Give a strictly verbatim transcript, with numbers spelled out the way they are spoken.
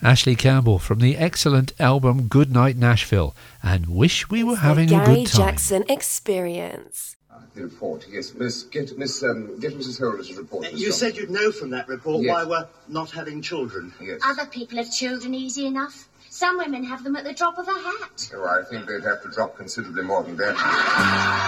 Ashley Campbell from the excellent album Goodnight Nashville, and Wish We Were Having a Gary Good Time. Jackson Experience. The report, yes. Miss, get, Miss, um, get Missus Holder's report. Uh, you said you'd know from that report yes. why we're not having children. Yes. Other people have children easy enough. Some women have them at the drop of a hat. Oh, I think they'd have to drop considerably more than that.